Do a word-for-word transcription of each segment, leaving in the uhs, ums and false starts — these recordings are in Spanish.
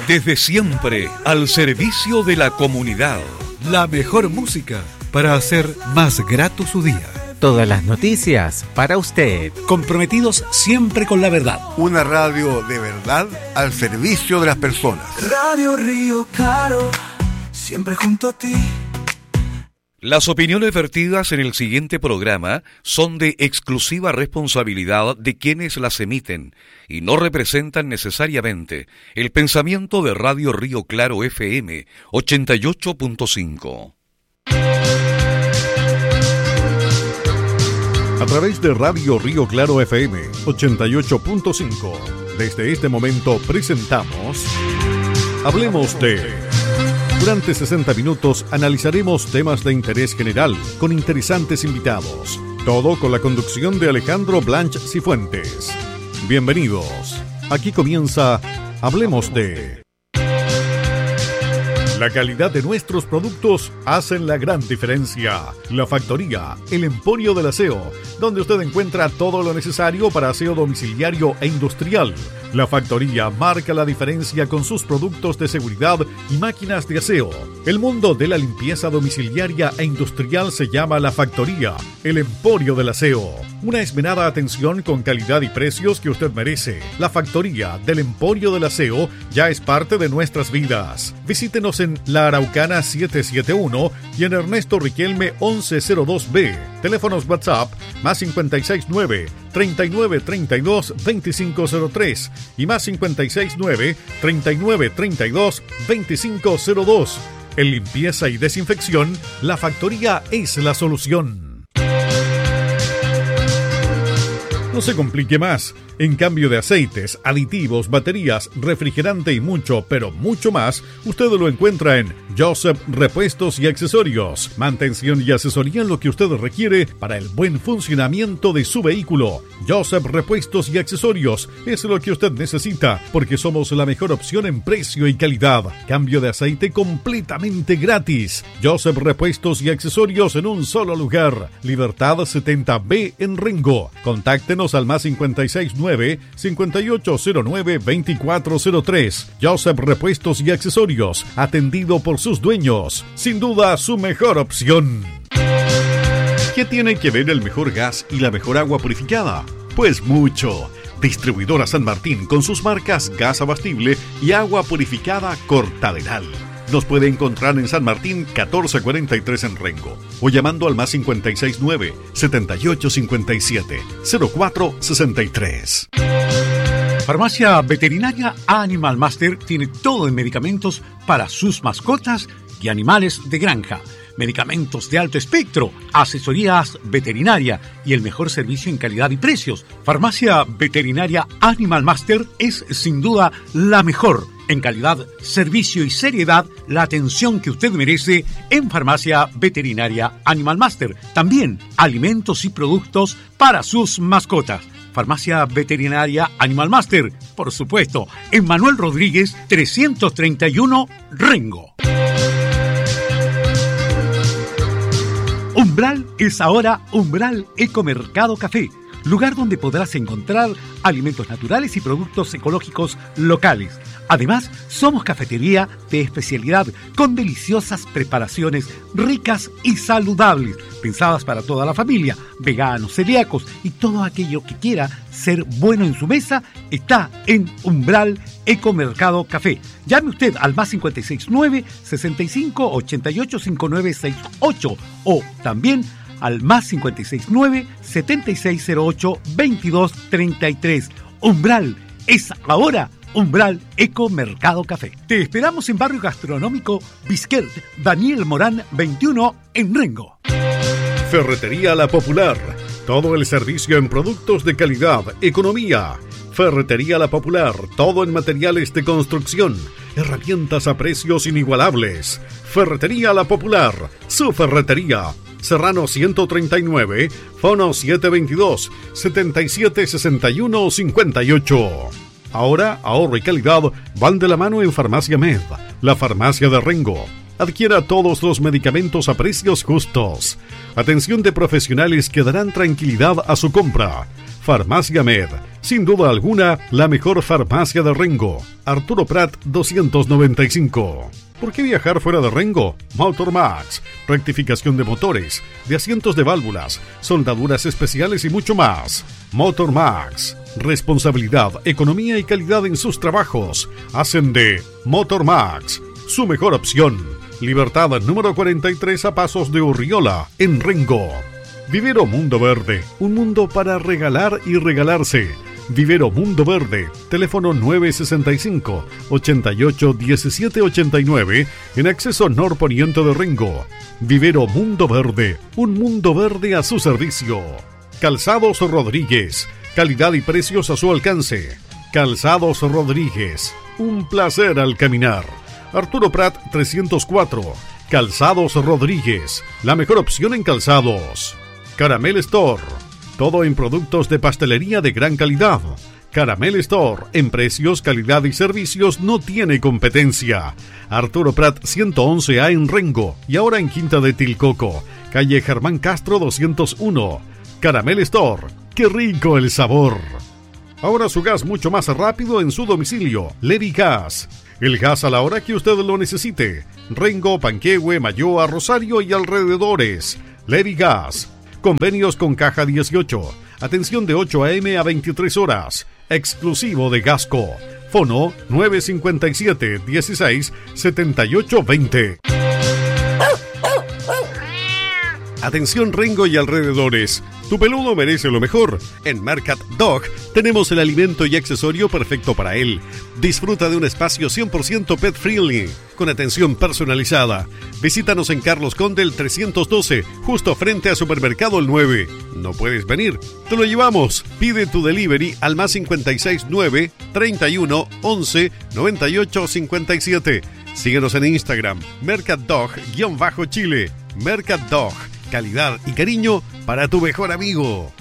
Desde siempre, al servicio de la comunidad. La mejor música para hacer más grato su día. Todas las noticias para usted. Comprometidos siempre con la verdad. Una radio de verdad al servicio de las personas. Radio Río Claro, siempre junto a ti. Las opiniones vertidas en el siguiente programa son de exclusiva responsabilidad de quienes las emiten y no representan necesariamente el pensamiento de Radio Río Claro F M ochenta y ocho punto cinco. A través de Radio Río Claro F M ochenta y ocho punto cinco, desde este momento presentamos Hablemos de... Durante sesenta minutos analizaremos temas de interés general con interesantes invitados. Todo con la conducción de Alejandro Blanch Cifuentes. Bienvenidos. Aquí comienza Hablemos de... La calidad de nuestros productos hacen la gran diferencia. La Factoría, el emporio del aseo, donde usted encuentra todo lo necesario para aseo domiciliario e industrial. La Factoría marca la diferencia con sus productos de seguridad y máquinas de aseo. El mundo de la limpieza domiciliaria e industrial se llama La Factoría, el emporio del aseo. Una esmerada atención con calidad y precios que usted merece. La Factoría del Emporio del Aseo ya es parte de nuestras vidas. Visítenos en La Araucana setecientos setenta y uno y en Ernesto Riquelme once cero dos B. Teléfonos WhatsApp más cincuenta y seis nueve, treinta y nueve treinta y dos, veinticinco cero tres y más cincuenta y seis nueve, treinta y nueve treinta y dos, veinticinco cero dos. En limpieza y desinfección, La Factoría es la solución. No se complique más. En cambio de aceites, aditivos, baterías, refrigerante y mucho, pero mucho más, usted lo encuentra en Joseph Repuestos y Accesorios. Mantención y asesoría en lo que usted requiere para el buen funcionamiento de su vehículo. Joseph Repuestos y Accesorios es lo que usted necesita, porque somos la mejor opción en precio y calidad. Cambio de aceite completamente gratis. Joseph Repuestos y Accesorios en un solo lugar. Libertad setenta B en Rengo. Contáctenos al más cincuenta y seis nueve, cincuenta y ocho cero nueve, veinticuatro cero tres. Joseph Repuestos y Accesorios, atendido por sus dueños. Sin duda, su mejor opción. ¿Qué tiene que ver el mejor gas y la mejor agua purificada? Pues mucho. Distribuidora San Martín con sus marcas Gas Abastible y Agua Purificada Cortaderal. Nos puede encontrar en San Martín catorce cuarenta y tres en Rengo o llamando al más cincuenta y seis nueve, setenta y ocho cincuenta y siete, cero cuatro sesenta y tres. Farmacia Veterinaria Animal Master tiene todo en medicamentos para sus mascotas y animales de granja. Medicamentos de alto espectro, asesorías veterinaria y el mejor servicio en calidad y precios. Farmacia Veterinaria Animal Master es sin duda la mejor. En calidad, servicio y seriedad, la atención que usted merece en Farmacia Veterinaria Animal Master. También alimentos y productos para sus mascotas. Farmacia Veterinaria Animal Master, por supuesto, en Manuel Rodríguez trescientos treinta y uno, Rengo. Umbral es ahora Umbral Ecomercado Café, lugar donde podrás encontrar alimentos naturales y productos ecológicos locales. Además, somos cafetería de especialidad con deliciosas preparaciones ricas y saludables, pensadas para toda la familia, veganos, celíacos y todo aquello que quiera ser bueno en su mesa está en Umbral Ecomercado Café. Llame usted al más cincuenta y seis nueve, sesenta y cinco, ochenta y ocho, cincuenta y nueve sesenta y ocho o también al más cincuenta y seis nueve, setenta y seis cero ocho, veintidós treinta y tres. Umbral es ahora Umbral Ecomercado Café. Te esperamos en Barrio Gastronómico Bisquert, Daniel Morán veintiuno en Rengo. Ferretería La Popular. Todo el servicio en productos de calidad, economía. Ferretería La Popular. Todo en materiales de construcción. Herramientas a precios inigualables. Ferretería La Popular. Su ferretería. Serrano ciento treinta y nueve, Fono setecientos veintidós, setenta y siete sesenta y uno cincuenta y ocho. Ahora, ahorro y calidad van de la mano en Farmacia Med, la farmacia de Rengo. Adquiera todos los medicamentos a precios justos. Atención de profesionales que darán tranquilidad a su compra. Farmacia Med, sin duda alguna, la mejor farmacia de Rengo. Arturo Prat doscientos noventa y cinco. ¿Por qué viajar fuera de Rengo? Motor Max, rectificación de motores, de asientos de válvulas, soldaduras especiales y mucho más. Motor Max, responsabilidad, economía y calidad en sus trabajos. Hacen de Motor Max su mejor opción. Libertad número cuarenta y tres a pasos de Urriola, en Rengo. Vivero Mundo Verde, un mundo para regalar y regalarse. Vivero Mundo Verde, teléfono nueve sesenta y cinco, ochenta y ocho, diecisiete ochenta y nueve, en acceso norponiente de Rengo. Vivero Mundo Verde, un mundo verde a su servicio. Calzados Rodríguez, calidad y precios a su alcance. Calzados Rodríguez, un placer al caminar. Arturo Prat trescientos cuatro, Calzados Rodríguez, la mejor opción en calzados. Caramel Store, todo en productos de pastelería de gran calidad. Caramel Store, en precios, calidad y servicios no tiene competencia. Arturo Prat ciento once A en Rengo y ahora en Quinta de Tilcoco, calle Germán Castro doscientos uno. Caramel Store, qué rico el sabor. Ahora su gas mucho más rápido en su domicilio. Levi Gas, el gas a la hora que usted lo necesite. Rengo, Panquehue, Mayoa, Rosario y alrededores. Levi Gas. Convenios con Caja dieciocho. Atención de ocho a eme a veintitrés horas. Exclusivo de Gasco. Fono nueve cincuenta y siete, dieciséis, setenta y ocho, veinte. Atención Rengo y alrededores. Tu peludo merece lo mejor. En Mercat Dog tenemos el alimento y accesorio perfecto para él. Disfruta de un espacio cien por ciento pet friendly, con atención personalizada. Visítanos en Carlos Conde el trescientos doce, justo frente a Supermercado El nueve. ¿No puedes venir? Te lo llevamos. Pide tu delivery al más cincuenta y seis nueve, treinta y uno, once, noventa y ocho, cincuenta y siete. Síguenos en Instagram, Mercat Dog-Chile. Mercat Dog, calidad y cariño para tu mejor amigo.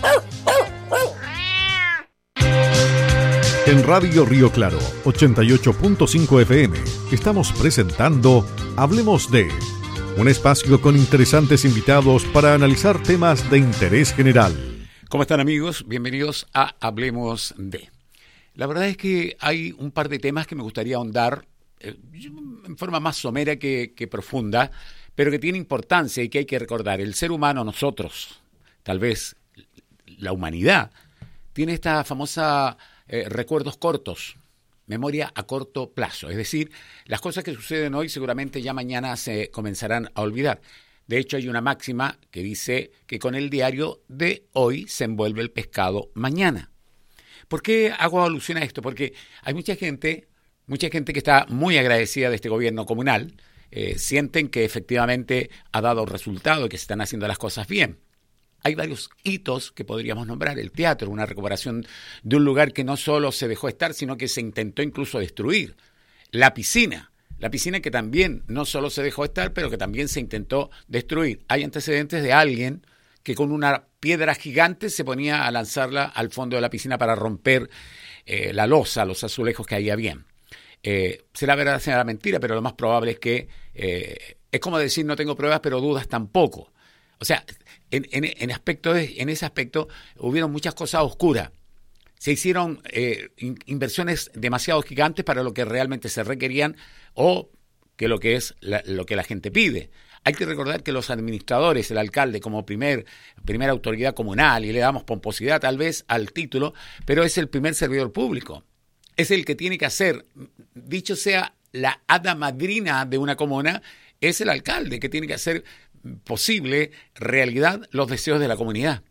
En Radio Río Claro, ochenta y ocho punto cinco F M, estamos presentando Hablemos de, un espacio con interesantes invitados para analizar temas de interés general. ¿Cómo están, amigos? Bienvenidos a Hablemos de. La verdad es que hay un par de temas que me gustaría ahondar eh, en forma más somera que, que profunda, pero que tiene importancia y que hay que recordar. El ser humano, nosotros, tal vez la humanidad, tiene esta famosa eh, recuerdos cortos, memoria a corto plazo. Es decir, las cosas que suceden hoy seguramente ya mañana se comenzarán a olvidar. De hecho, hay una máxima que dice que con el diario de hoy se envuelve el pescado mañana. ¿Por qué hago alusión a esto? Porque hay mucha gente, mucha gente que está muy agradecida de este gobierno comunal. Eh, sienten que efectivamente ha dado resultado y que se están haciendo las cosas bien. Hay varios hitos que podríamos nombrar. El teatro, una recuperación de un lugar que no solo se dejó estar, sino que se intentó incluso destruir. La piscina, la piscina que también no solo se dejó estar, pero que también se intentó destruir. Hay antecedentes de alguien que con una piedra gigante se ponía a lanzarla al fondo de la piscina para romper eh, la losa, los azulejos que ahí habían. Eh, será verdad, será mentira, pero lo más probable es que eh, es como decir no tengo pruebas, pero dudas tampoco. O sea, en, en, en, aspecto de, en ese aspecto hubieron muchas cosas oscuras. Se hicieron eh, in, inversiones demasiado gigantes para lo que realmente se requerían o que lo que es la, lo que la gente pide. Hay que recordar que los administradores, el alcalde como primer, primera autoridad comunal, y le damos pomposidad tal vez al título, pero es el primer servidor público. Es el que tiene que hacer, dicho sea la hada madrina de una comuna, es el alcalde que tiene que hacer posible realidad los deseos de la comunidad.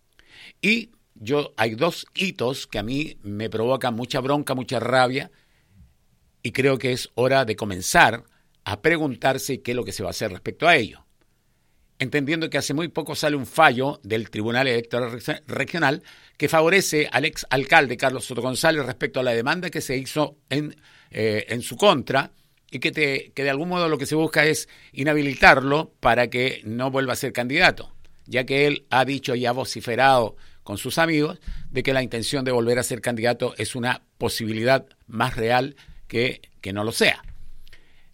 Y yo hay dos hitos que a mí me provocan mucha bronca, mucha rabia, y creo que es hora de comenzar a preguntarse qué es lo que se va a hacer respecto a ello. Entendiendo que hace muy poco sale un fallo del Tribunal Electoral Regional que favorece al ex alcalde Carlos Soto González respecto a la demanda que se hizo en, eh, en su contra y que, te, que de algún modo lo que se busca es inhabilitarlo para que no vuelva a ser candidato, ya que él ha dicho y ha vociferado con sus amigos de que la intención de volver a ser candidato es una posibilidad más real que, que no lo sea.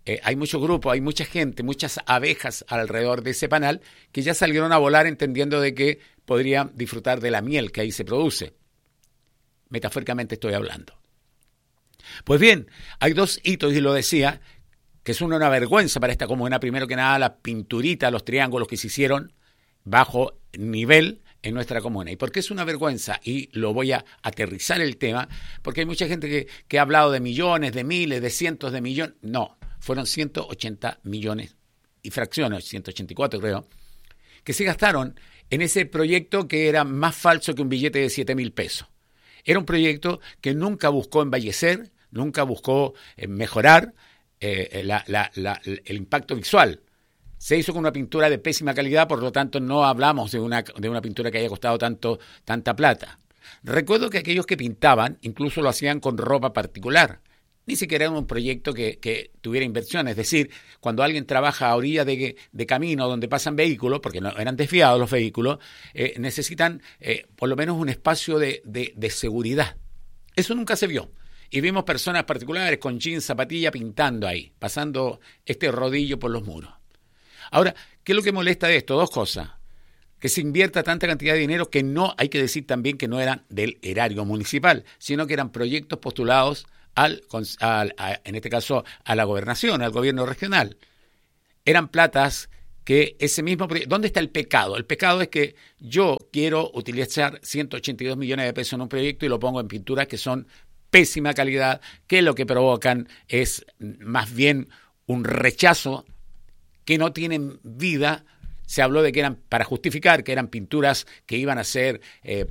eh, hay muchos grupos, hay mucha gente, muchas abejas alrededor de ese panal que ya salieron a volar entendiendo de que podrían disfrutar de la miel que ahí se produce. Metafóricamente estoy hablando. Pues bien, hay dos hitos, y lo decía, que son una vergüenza para esta comuna. Primero que nada, la pinturita, los triángulos que se hicieron bajo nivel en nuestra comuna. ¿Y por qué es una vergüenza? Y lo voy a aterrizar el tema, porque hay mucha gente que, que ha hablado de millones, de miles, de cientos de millones. No, fueron ciento ochenta millones y fracciones, ciento ochenta y cuatro creo, que se gastaron en ese proyecto que era más falso que un billete de siete mil pesos. Era un proyecto que nunca buscó embellecer, nunca buscó eh, mejorar eh, la, la, la, el impacto visual. Se hizo con una pintura de pésima calidad, por lo tanto no hablamos de una, de una pintura que haya costado tanto, tanta plata. Recuerdo que aquellos que pintaban incluso lo hacían con ropa particular. Ni siquiera era un proyecto que, que tuviera inversión. Es decir, cuando alguien trabaja a orilla de, de camino donde pasan vehículos, porque no eran desviados los vehículos, eh, necesitan eh, por lo menos un espacio de, de, de seguridad. Eso nunca se vio. Y vimos personas particulares con jeans, zapatilla, pintando ahí, pasando este rodillo por los muros. Ahora, ¿qué es lo que molesta de esto? Dos cosas. Que se invierta tanta cantidad de dinero que no, hay que decir también que no eran del erario municipal, sino que eran proyectos postulados al, al a, en este caso a la gobernación, al gobierno regional. Eran platas que ese mismo proyecto... ¿Dónde está el pecado? El pecado es que yo quiero utilizar ciento ochenta y dos millones de pesos en un proyecto y lo pongo en pinturas que son pésima calidad, que lo que provocan es más bien un rechazo, que no tienen vida. Se habló de que eran, para justificar, que eran pinturas que iban a ser eh,